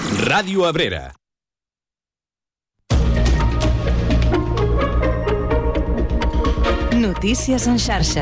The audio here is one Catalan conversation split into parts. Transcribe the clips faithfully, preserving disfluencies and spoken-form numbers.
Ràdio Abrera. Notícies en xarxa.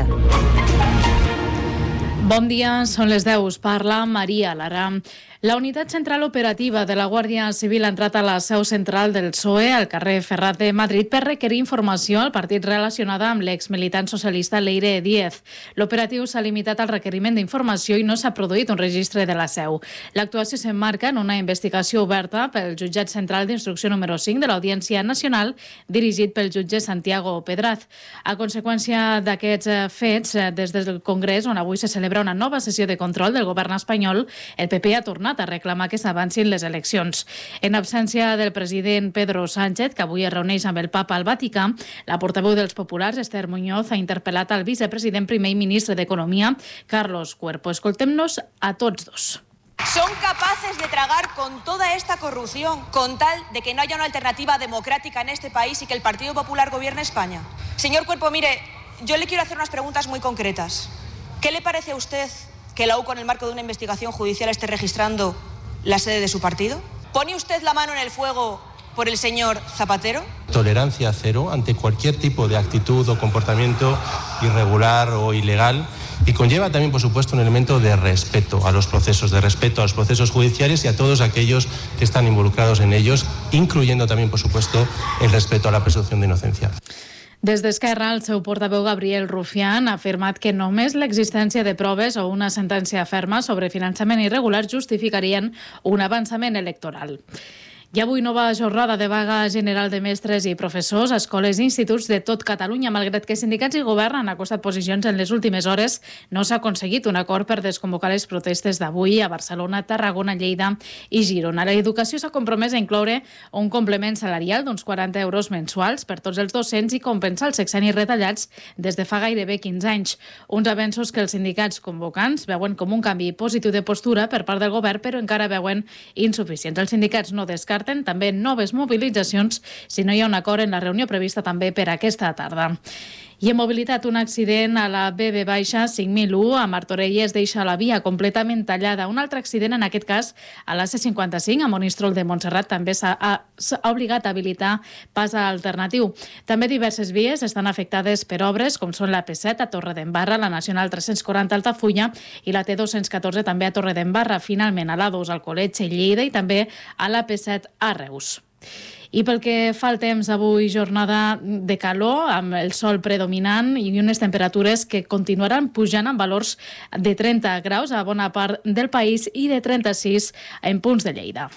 Bon dia, són les deu. Us parla Maria Lara. La unitat central operativa de la Guàrdia Civil ha entrat a la seu central del P S O E al carrer Ferrat de Madrid per requerir informació al partit relacionada amb l'exmilitant socialista Leire Díez. L'operatiu s'ha limitat al requeriment d'informació i no s'ha produït un registre de la seu. L'actuació s'emmarca en una investigació oberta pel jutjat central d'instrucció número cinc de l'Audiència Nacional, dirigit pel jutge Santiago Pedraz. A conseqüència d'aquests fets, des del Congrés, on avui se celebra una nova sessió de control del govern espanyol, el P P ha tornat a reclamar que s'avancin les eleccions. En absència del president Pedro Sánchez, que avui es reuneix amb el papa al Vaticà, la portaveu dels populars, Esther Muñoz, ha interpel·lat al vicepresident primer i ministre d'Economia, Carlos Cuerpo. Escoltem-nos a tots dos. Son capaces de tragar con toda esta corrupción con tal de que no haya una alternativa democrática en este país y que el Partido Popular gobierne España. Señor Cuerpo, mire, yo le quiero hacer unas preguntas muy concretas. ¿Qué le parece a usted que la U, con el marco de una investigación judicial, esté registrando la sede de su partido? ¿Pone usted la mano en el fuego por el señor Zapatero? Tolerancia cero ante cualquier tipo de actitud o comportamiento irregular o ilegal, y conlleva también, por supuesto, un elemento de respeto a los procesos, de respeto a los procesos judiciales y a todos aquellos que están involucrados en ellos, incluyendo también, por supuesto, el respeto a la presunción de inocencia. Des d'Esquerra, el seu portaveu Gabriel Rufián ha afirmat que només l'existència de proves o una sentència ferma sobre finançament irregular justificarien un avançament electoral. I avui nova jornada de vaga general de mestres i professors a escoles i instituts de tot Catalunya. Malgrat que sindicats i govern han acostat posicions en les últimes hores, no s'ha aconseguit un acord per desconvocar les protestes d'avui a Barcelona, Tarragona, Lleida i Girona. L'educació s'ha compromès a incloure un complement salarial d'uns quaranta euros mensuals per tots els docents i compensar els sexennis retallats des de fa gairebé quinze anys. Uns avenços que els sindicats convocants veuen com un canvi positiu de postura per part del govern, però encara veuen insuficients. Els sindicats no descarten també noves mobilitzacions si no hi ha un acord en la reunió prevista també per aquesta tarda. I en mobilitat, un accident a la B B cinc mil u a Martorelles deixa la via completament tallada. Un altre accident, en aquest cas a la C cinquanta-cinc, a Monistrol de Montserrat, també s'ha obligat a habilitar pas alternatiu. També diverses vies estan afectades per obres, com són la P set a Torredembarra, la Nacional tres-cents quaranta a Altafulla i la T dos-cents catorze també a Torredembarra. Finalment, a l'A dos al Colletge, Lleida, i també a la P set a Reus. I pel que fa al temps, avui jornada de calor, amb el sol predominant i unes temperatures que continuaran pujant amb valors de trenta graus a bona part del país i de trenta-sis en punts de Lleida.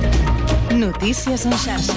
Notícies en xarxa.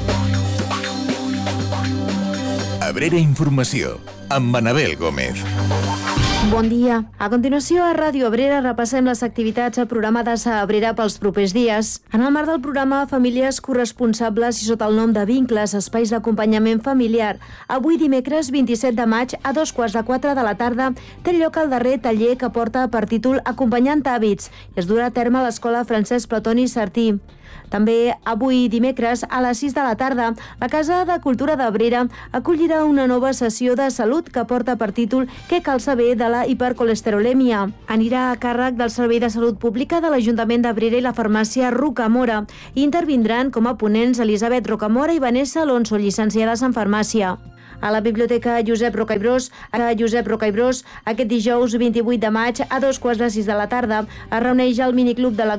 Abrera Informació, amb Manabel Gómez. Bon dia. A continuació, a Ràdio Abrera repassem les activitats programades a Abrera pels propers dies. En el marc del programa Famílies Corresponsables i sota el nom de Vincles, espais d'acompanyament familiar, avui dimecres vint-i-set de maig a dos quarts de quatre de la tarda té lloc el darrer taller que porta per títol Acompanyant hàbits i es durà a terme a l'Escola Francesc Platoni Sartí. També avui dimecres a les sis de la tarda la Casa de Cultura d'Abrera acollirà una nova sessió de salut que porta per títol Què cal saber de la hipercolesterolèmia. Anirà a càrrec del Servei de Salut Pública de l'Ajuntament d'Abrera i la farmàcia Rocamora i intervindran com a ponents Elisabet Rocamora i Vanessa Alonso, llicenciades en farmàcia. A la Biblioteca Josep Roca i Bros, a Josep Roca i Bros, aquest dijous vint-i-vuit de maig a dos quarts de sis de la tarda es reuneix el miniclub de la